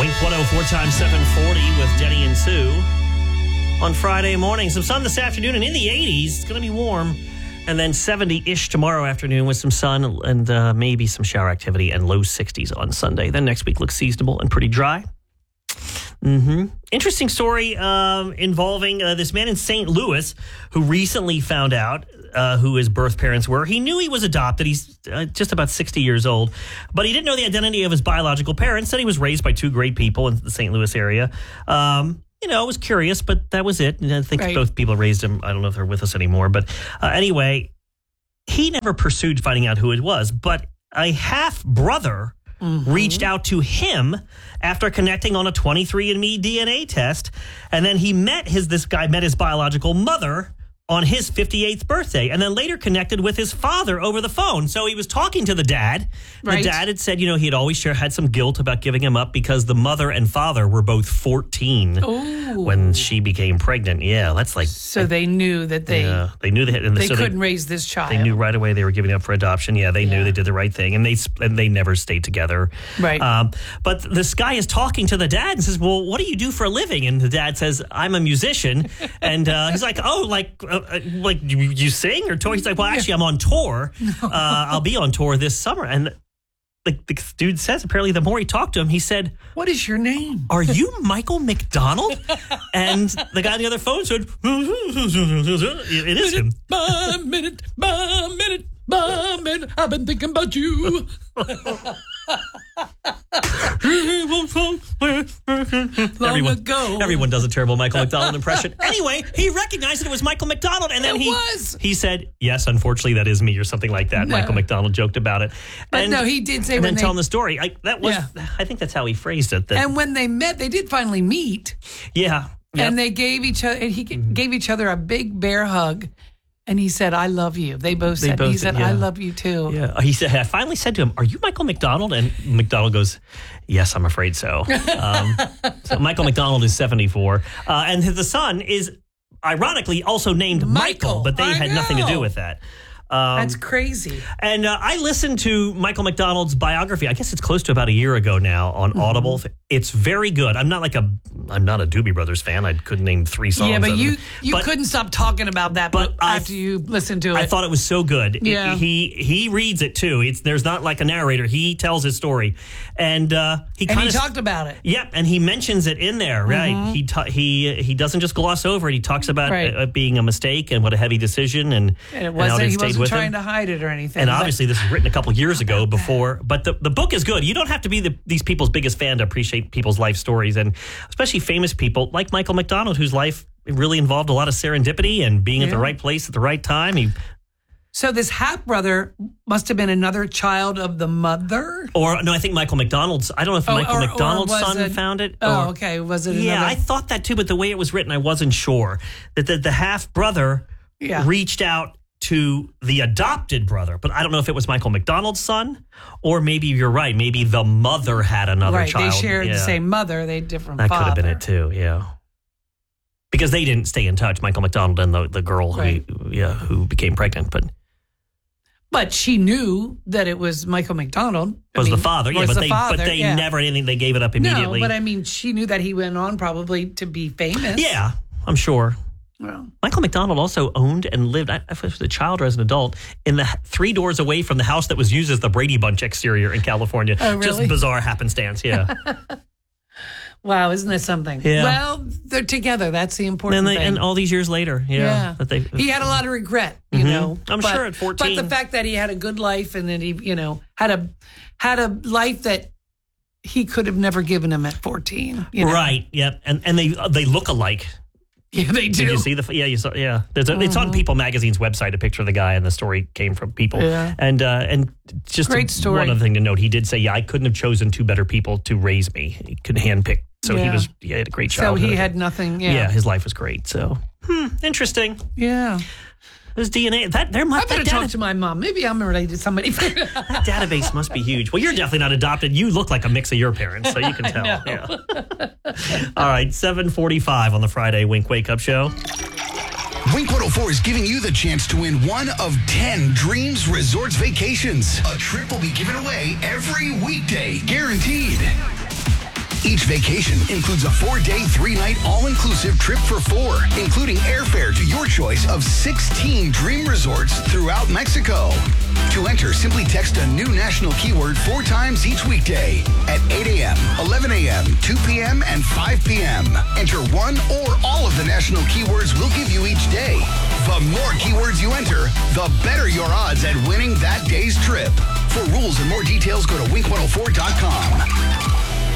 Wink 104 times 740 with Denny and Sue. On Friday morning, some sun this afternoon and in the 80s. It's going to be warm. And then 70-ish tomorrow afternoon with some sun and maybe some shower activity and low 60s on Sunday. Then next week looks seasonable and pretty dry. Interesting story involving this man in St. Louis who recently found out who his birth parents were. He knew he was adopted. He's just about 60 years old, but he didn't know the identity of his biological parents. Said he was raised by two great people in the St. Louis area. Was curious, but that was it. And I think both people raised him. I don't know if they're with us anymore, but anyway, he never pursued finding out who it was, but a half-brother reached out to him after connecting on a 23andMe DNA test. And then this guy met his biological mother on his 58th birthday, and then later connected with his father over the phone. So he was talking to the dad. The dad had said, he had always had some guilt about giving him up because the mother and father were both 14 when she became pregnant. Yeah, that's like... So they knew that they knew they couldn't raise this child. They knew right away they were giving up for adoption. Yeah, they knew they did the right thing, and they never stayed together. Right. But this guy is talking to the dad and says, well, what do you do for a living? And the dad says, I'm a musician. And he's like, like you sing or tour? He's like, well, actually, I'm on tour. I'll be on tour this summer. And the dude says, apparently, the more he talked to him, he said, what is your name? Are you Michael McDonald? And the guy on the other phone said, it is him. By minute, I've been thinking about you. Everyone does a terrible Michael McDonald impression. Anyway, he recognized that it was Michael McDonald, and then he said, yes, unfortunately, that is me, or something like that. No. Michael McDonald joked about it. But no, he did say, and then telling the story. I think that's how he phrased it. And when they met, they did finally meet. Yeah. Yep. And they gave each other, gave each other a big bear hug. And he said, I love you. They both said, I love you too. Yeah. He said, I finally said to him, are you Michael McDonald? And McDonald goes, yes, I'm afraid so. So Michael McDonald is 74. And the son is ironically also named Michael, but they had nothing to do with that. That's crazy. And I listened to Michael McDonald's biography. I guess it's close to about a year ago now on Audible. It's very good. I'm not a Doobie Brothers fan. I couldn't name 3 songs. Yeah, but you couldn't stop talking about that. But after you listened to it, I thought it was so good. Yeah. He reads it too. There's not like a narrator. He tells his story, and he talked about it. Yep, and he mentions it in there. Right. He doesn't just gloss over it. He talks about it being a mistake and what a heavy decision and it wasn't. He wasn't trying to hide it or anything. And obviously, this was written a couple years ago before. But the book is good. You don't have to be these people's biggest fan to appreciate people's life stories, and especially famous people like Michael McDonald, whose life really involved a lot of serendipity and being at the right place at the right time. So this half-brother must have been another child of the mother? Or, no, I think Michael McDonald's, I don't know if Michael McDonald's son found it. Okay. Was it Yeah, I thought that too, but the way it was written, I wasn't sure. That the half-brother reached out to the adopted brother, but I don't know if it was Michael McDonald's son, or maybe you're right. Maybe the mother had another child. They shared the same mother. They had different father. That could have been it too, yeah. Because they didn't stay in touch, Michael McDonald and the girl who became pregnant, But she knew that it was Michael McDonald. The father, but they never anything. They gave it up immediately. No, but she knew that he went on probably to be famous. Yeah, I'm sure. Well, Michael McDonald also owned and lived, if it was a child or as an adult, in the 3 doors away from the house that was used as the Brady Bunch exterior in California. Oh, really? Just bizarre happenstance, yeah. Wow, isn't that something? Yeah. Well, they're together. That's the important thing. And all these years later, he had a lot of regret, you know. I'm sure at 14. But the fact that he had a good life and that he, had a life that he could have never given him at 14. Right, yep. And they look alike. Yeah, they do. Did you see you saw, yeah. It's on People Magazine's website, a picture of the guy, and the story came from People. Yeah. And just great story. One other thing to note, he did say, I couldn't have chosen 2 better people to raise me. He could handpick. So he had a great childhood. So he had nothing, Yeah, his life was great. So, interesting. Yeah. There's DNA. I better talk to my mom. Maybe I'm related to somebody. That database must be huge. Well, you're definitely not adopted. You look like a mix of your parents, so you can tell. Yeah. All right, 7:45 on the Friday Wink Wake Up Show. Wink 104 is giving you the chance to win 1 of 10 Dreams Resorts vacations. A trip will be given away every weekday, guaranteed. Each vacation includes a 4-day, 3-night all-inclusive trip for 4, including airfare to your choice of 16 dream resorts throughout Mexico. To enter, simply text a new national keyword 4 times each weekday at 8 a.m., 11 a.m., 2 p.m., and 5 p.m. Enter one or all of the national keywords we'll give you each day. The more keywords you enter, the better your odds at winning that day's trip. For rules and more details, go to wink104.com.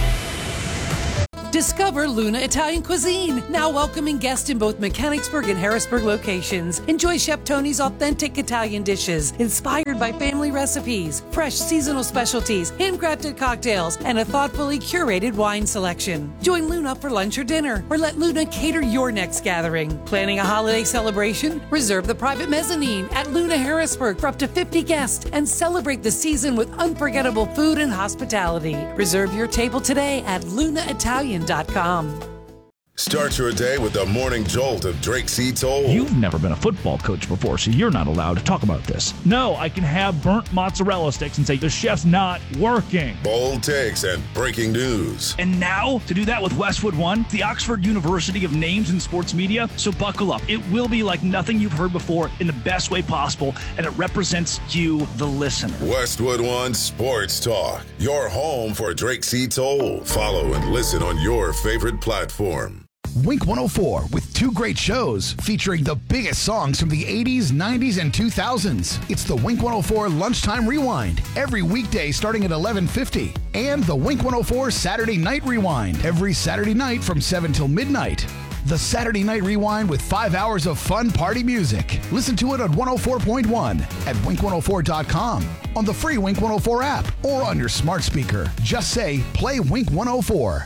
Discover Luna Italian Cuisine, now welcoming guests in both Mechanicsburg and Harrisburg locations. Enjoy Chef Tony's authentic Italian dishes, inspired by family recipes, fresh seasonal specialties, handcrafted cocktails, and a thoughtfully curated wine selection. Join Luna for lunch or dinner, or let Luna cater your next gathering. Planning a holiday celebration? Reserve the private mezzanine at Luna Harrisburg for up to 50 guests and celebrate the season with unforgettable food and hospitality. Reserve your table today at lunaitalian.com. Start your day with the morning jolt of Drake C. Toll. You've never been a football coach before, so you're not allowed to talk about this. No, I can have burnt mozzarella sticks and say the chef's not working. Bold takes and breaking news. And now, to do that with Westwood One, the Oxford University of Names in Sports Media. So buckle up. It will be like nothing you've heard before in the best way possible, and it represents you, the listener. Westwood One Sports Talk, your home for Drake C. Toll. Follow and listen on your favorite platform. Wink 104 with 2 great shows featuring the biggest songs from the 80s, 90s, and 2000s. It's the Wink 104 Lunchtime Rewind every weekday starting at 11:50, and the Wink 104 Saturday Night Rewind every Saturday night from 7 till midnight. The Saturday Night Rewind with 5 hours of fun party music. Listen to it on 104.1 at wink104.com, on the free Wink 104 app, or on your smart speaker. Just say, play Wink 104.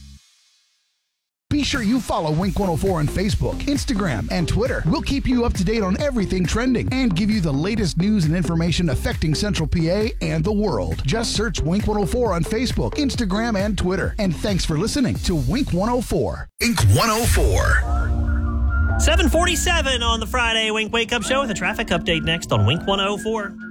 Be sure you follow Wink 104 on Facebook, Instagram, and Twitter. We'll keep you up to date on everything trending and give you the latest news and information affecting Central PA and the world. Just search Wink 104 on Facebook, Instagram, and Twitter. And thanks for listening to Wink 104. Wink 104. 7:47 on the Friday Wink Wake Up Show with a traffic update next on Wink 104.